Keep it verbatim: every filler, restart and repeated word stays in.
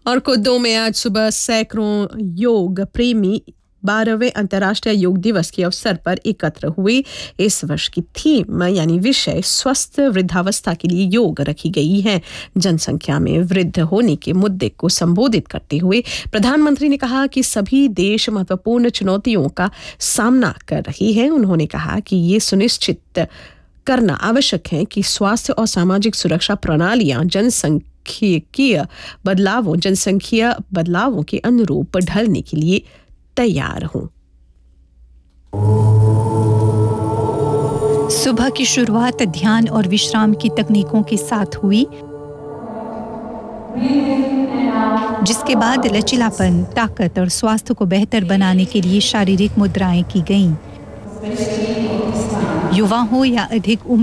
और कुद्दू में आज सुबह सैकड़ों योग प्रेमी बारहवें अंतर्राष्ट्रीय योग दिवस के अवसर पर एकत्र हुए। इस वर्ष की थीम यानी विषय स्वस्थ वृद्धावस्था के लिए योग रखी गई है। जनसंख्या में वृद्ध होने के मुद्दे को संबोधित करते हुए प्रधानमंत्री ने कहा कि सभी देश महत्वपूर्ण चुनौतियों का सामना कर रहे हैं। उन्होंने कहा कि ये सुनिश्चित करना आवश्यक है कि स्वास्थ्य और सामाजिक सुरक्षा प्रणालियां जनसंख्यिकीय बदलावों जनसंख्या बदलावों के अनुरूप ढलने के लिए तैयार हों। सुबह की शुरुआत ध्यान और विश्राम की तकनीकों के साथ हुई, जिसके बाद लचीलापन, ताकत और स्वास्थ्य को बेहतर बनाने के लिए शारीरिक मुद्राएं की गईं। युवा हो या अधिक उम्र